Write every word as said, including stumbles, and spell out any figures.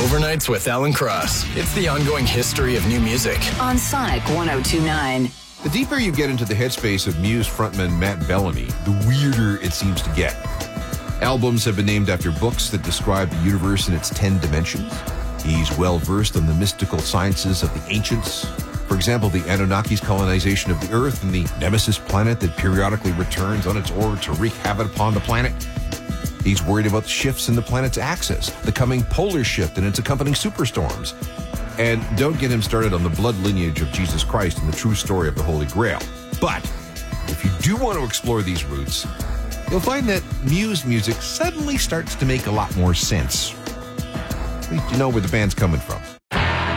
Overnights with Alan Cross. It's the ongoing history of new music. On Sonic one oh two point nine. The deeper you get into the headspace of Muse frontman Matt Bellamy, the weirder it seems to get. Albums have been named after books that describe the universe in its ten dimensions. He's well-versed on the mystical sciences of the ancients. For example, the Anunnaki's colonization of the Earth and the Nemesis planet that periodically returns on its orbit to wreak havoc upon the planet. He's worried about the shifts in the planet's axis, the coming polar shift and its accompanying superstorms. And don't get him started on the blood lineage of Jesus Christ and the true story of the Holy Grail. But if you do want to explore these roots, you'll find that Muse music suddenly starts to make a lot more sense. At least you know where the band's coming from.